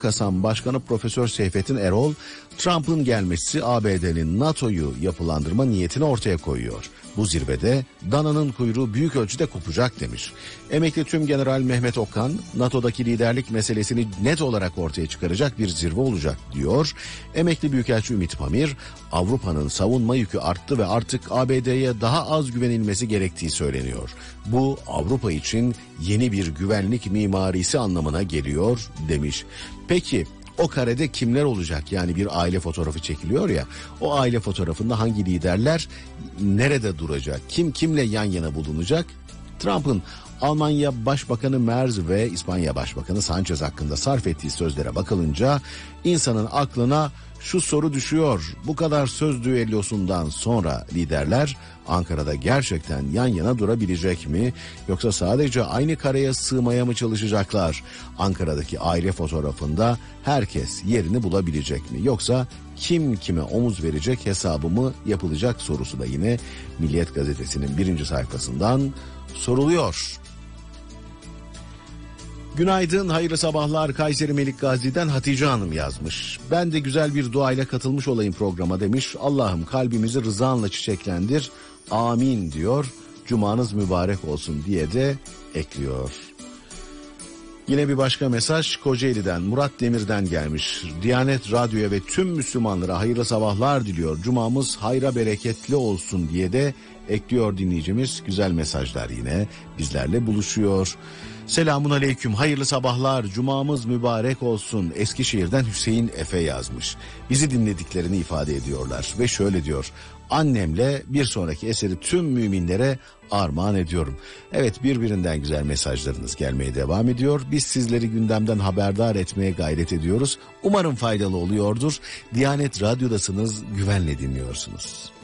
Kasam Başkanı Profesör Seyfettin Erol, Trump'ın gelmesi ABD'nin NATO'yu yapılandırma niyetini ortaya koyuyor. Bu zirvede dananın kuyruğu büyük ölçüde kopacak demiş. Emekli Tümgeneral Mehmet Okan, NATO'daki liderlik meselesini net olarak ortaya çıkaracak bir zirve olacak diyor. Emekli Büyükelçi Ümit Pamir, Avrupa'nın savunma yükü arttı ve artık ABD'ye daha az güvenilmesi gerektiği söyleniyor. Bu Avrupa için yeni bir güvenlik mimarisi anlamına geliyor demiş. Peki o karede kimler olacak? Yani bir aile fotoğrafı çekiliyor ya, o aile fotoğrafında hangi liderler nerede duracak? Kim kimle yan yana bulunacak? Trump'ın Almanya Başbakanı Merz ve İspanya Başbakanı Sanchez hakkında sarf ettiği sözlere bakılınca insanın aklına şu soru düşüyor. Bu kadar söz düellosundan sonra liderler Ankara'da gerçekten yan yana durabilecek mi? Yoksa sadece aynı kareye sığmaya mı çalışacaklar? Ankara'daki aile fotoğrafında herkes yerini bulabilecek mi? Yoksa kim kime omuz verecek hesabı mı yapılacak sorusu da yine Milliyet Gazetesi'nin 1. sayfasından soruluyor. Günaydın, hayırlı sabahlar. Kayseri Melikgazi'den Hatice Hanım yazmış. Ben de güzel bir duayla katılmış olayım programa demiş. Allah'ım kalbimizi rızanla çiçeklendir. Amin diyor. Cumanız mübarek olsun diye de ekliyor. Yine bir başka mesaj Kocaeli'den Murat Demir'den gelmiş. Diyanet Radyo'ya ve tüm Müslümanlara hayırlı sabahlar diliyor. Cumamız hayra bereketli olsun diye de ekliyor dinleyicimiz. Güzel mesajlar yine bizlerle buluşuyor. Selamun aleyküm, hayırlı sabahlar, cumamız mübarek olsun. Eskişehir'den Hüseyin Efe yazmış. Bizi dinlediklerini ifade ediyorlar ve şöyle diyor. Annemle bir sonraki eseri tüm müminlere armağan ediyorum. Evet, birbirinden güzel mesajlarınız gelmeye devam ediyor. Biz sizleri gündemden haberdar etmeye gayret ediyoruz. Umarım faydalı oluyordur. Diyanet Radyo'dasınız, güvenle dinliyorsunuz.